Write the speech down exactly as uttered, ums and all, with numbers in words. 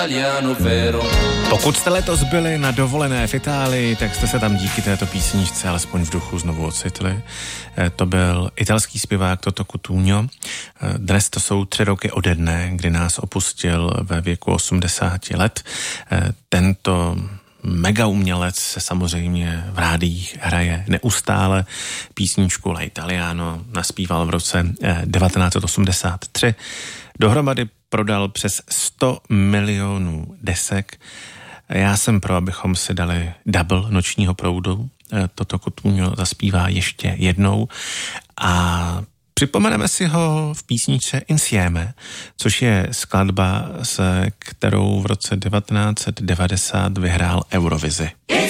Pokud jste letos byli na dovolené v Itálii, tak jste se tam díky této písničce alespoň v duchu znovu ocitli. To byl italský zpěvák Toto Cutugno. Dnes to jsou tři roky ode dne, kdy nás opustil ve věku osmdesáti let. Tento mega umělec se samozřejmě v rádiích hraje neustále. Písničku La Italiano naspíval v roce devatenáct set osmdesát tři. Dohromady prodal přes sto milionů desek. Já jsem pro, abychom si dali double Nočního proudu. Toto Cutugno zaspívá ještě jednou a připomeneme si ho v písničce Insieme, což je skladba, se kterou v roce devatenáct set devadesát vyhrál Eurovizi.